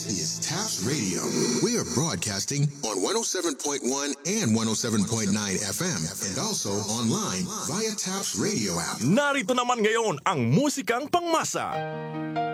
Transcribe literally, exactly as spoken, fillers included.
is Taps Radio. We are broadcasting on one oh seven point one and one oh seven point nine F M and also online via Taps Radio app. Narito naman ngayon ang musikang pangmasa.